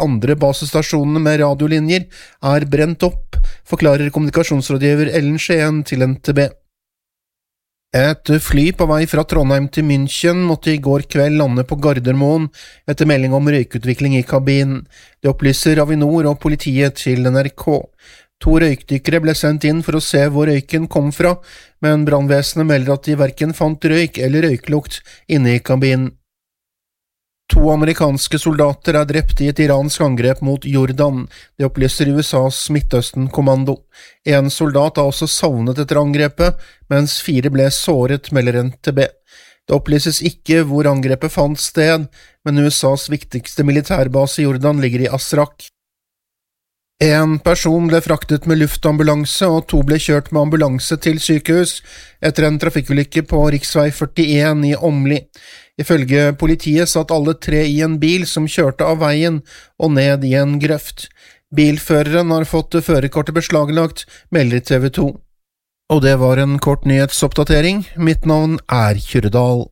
andre basestasjonene med radiolinjer brent opp, forklarer kommunikasjonsrådgiver Ellen Skien til NTB. Et fly på vei fra Trondheim til München måtte i går kveld lande på Gardermoen etter melding om røykutvikling i kabinen. Det opplyser Avinor og politiet til NRK. 2 røykdykkere ble sendt inn for å se hvor røyken kom fra, men brannvesenet melder at de hverken fant røyk eller røyklukt inne i kabinen. 2 amerikanske soldater drept i et iransk angrep mot Jordan, det opplyser USAs Midtøsten-kommando. 1 soldat også savnet etter angrepet, mens 4 ble såret, melder NTB. Det opplyses ikke hvor angrepet fant sted, men USAs viktigste militærbase i Jordan ligger i Asrak. 1 person ble fraktet med luftambulanse, og 2 ble kjørt med ambulanse til sykehus etter en trafikkulykke på riksvei 41 i Åmli. Ifølge politiet satt alle 3 i en bil som kjørte av veien og ned i en grøft. Bilføreren har fått førerkortet beslaglagt, melder TV 2. Og det var en kort nyhetsoppdatering. Mitt navn Kyrre Dahl.